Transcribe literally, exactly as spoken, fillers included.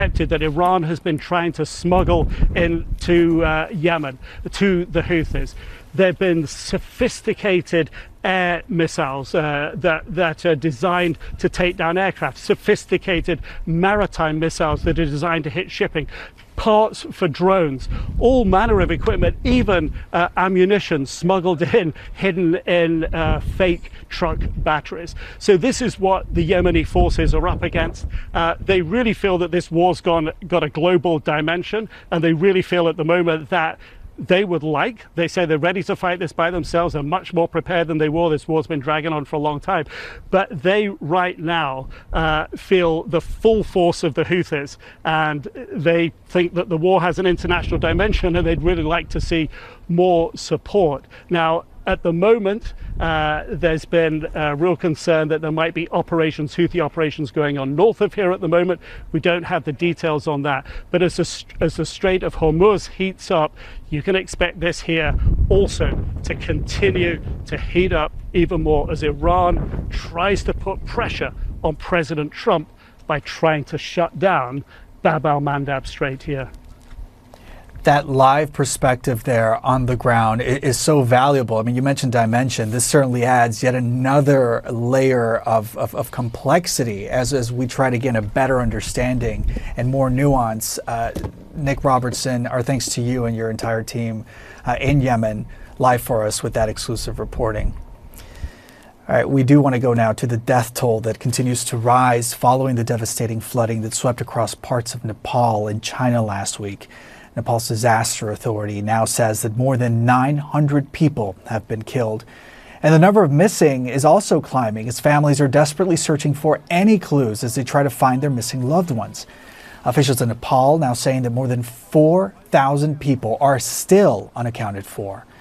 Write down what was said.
that Iran has been trying to smuggle into uh, Yemen to the Houthis. There have been sophisticated air missiles uh, that, that are designed to take down aircraft, sophisticated maritime missiles that are designed to hit shipping, parts for drones, all manner of equipment, even uh, ammunition smuggled in, hidden in uh, fake truck batteries. So this is what the Yemeni forces are up against. Uh, they really feel that this war's gone, got a global dimension, and they really feel at the moment that they would like, they say they're ready to fight this by themselves, are much more prepared than they were. This war's been dragging on for a long time. But they right now uh, feel the full force of the Houthis, and they think that the war has an international dimension, and they'd really like to see more support. Now, at the moment, uh, there's been a real concern that there might be operations, Houthi operations going on north of here at the moment. We don't have the details on that. But as the, as the Strait of Hormuz heats up, you can expect this here also to continue to heat up even more as Iran tries to put pressure on President Trump by trying to shut down Bab al-Mandab Strait here. That live perspective there on the ground is so valuable. I mean, you mentioned dimension. This certainly adds yet another layer of, of, of complexity as, as we try to gain a better understanding and more nuance. Uh, Nick Robertson, our thanks to you and your entire team uh, in Yemen, live for us with that exclusive reporting. All right, we do want to go now to the death toll that continues to rise following the devastating flooding that swept across parts of Nepal and China last week. Nepal's disaster authority now says that more than nine hundred people have been killed. And the number of missing is also climbing as families are desperately searching for any clues as they try to find their missing loved ones. Officials in Nepal now saying that more than four thousand people are still unaccounted for.